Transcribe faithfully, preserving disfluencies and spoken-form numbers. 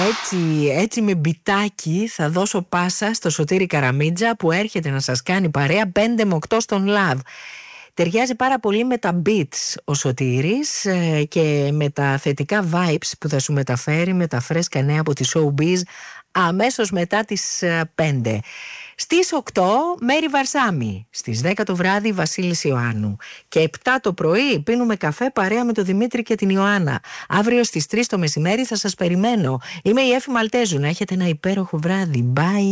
Έτσι, έτσι με μπιτάκι θα δώσω πάσα στο Σωτήρη Καραμίτζα που έρχεται να σας κάνει παρέα πέντε με οκτώ στον Love. Ταιριάζει πάρα πολύ με τα beats ο Σωτήρης ε, και με τα θετικά vibes που θα σου μεταφέρει με τα φρέσκα νέα από τη Showbiz αμέσως μετά τις ε, πέντε. Στις οκτώ Μέρη Βαρσάμι, στις δέκα το βράδυ Βασίλης Ιωάννου και επτά το πρωί πίνουμε καφέ παρέα με τον Δημήτρη και την Ιωάννα. Αύριο στις τρεις το μεσημέρι θα σας περιμένω. Είμαι η Έφη Μαλτέζου, να έχετε ένα υπέροχο βράδυ. Bye!